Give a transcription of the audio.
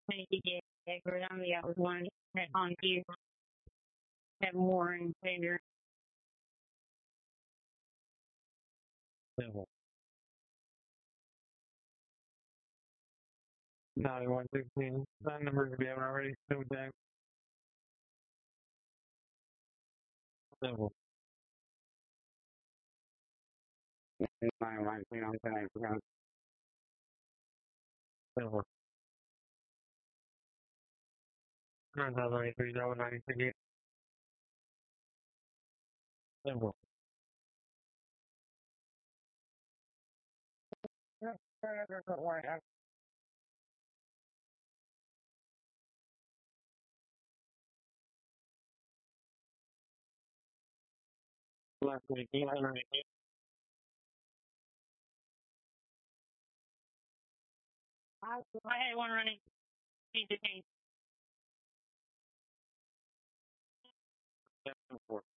DJ on the other one on you have more in favor. Simple. 9116. That number should be having already. No tag. Simple. 9116 on tag. Simple. 9083 96. Simple. Yeah, last week, 118. I had one running. DJ. 74.